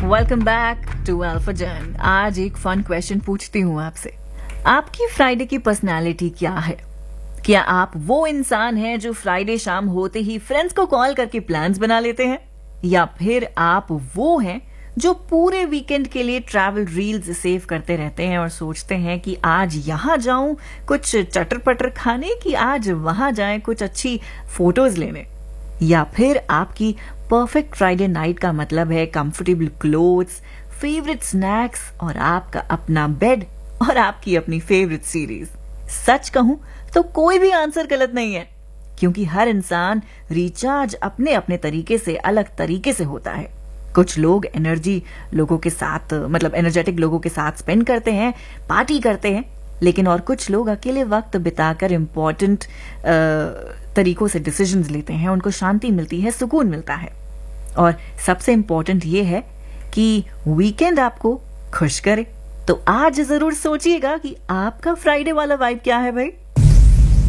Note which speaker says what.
Speaker 1: Welcome back to alpha जर्न। आज एक fun question पूछती हूँ आपसे। आपकी फ्राइडे की पर्सनालिटी क्या है? क्या आप वो इंसान हैं जो फ्राइडे शाम होते ही फ्रेंड्स को कॉल करके प्लान्स बना लेते हैं, या फिर आप वो हैं जो पूरे वीकेंड के लिए ट्रैवल रील्स सेव करते रहते हैं और सोचते हैं कि आज यहाँ जाऊं कुछ चटर पटर खाने, की आज वहां जाएं कुछ अच्छी फोटोज लेने? या फिर आपकी परफेक्ट फ्राइडे नाइट का मतलब है कंफर्टेबल क्लोथ्स, फेवरेट स्नैक्स और आपका अपना बेड और आपकी अपनी फेवरेट सीरीज? सच कहूं तो कोई भी आंसर गलत नहीं है, क्योंकि हर इंसान रिचार्ज अपने अपने तरीके से, अलग तरीके से होता है। कुछ लोग एनर्जेटिक लोगों के साथ स्पेंड करते हैं, पार्टी करते हैं, लेकिन और कुछ लोग अकेले वक्त बिताकर इम्पोर्टेंट तरीकों से डिसीजंस लेते हैं। उनको शांति मिलती है, सुकून मिलता है। और सबसे इम्पोर्टेंट ये है कि वीकेंड आपको खुश करे। तो आज जरूर सोचिएगा कि आपका फ्राइडे वाला वाइब क्या है भाई।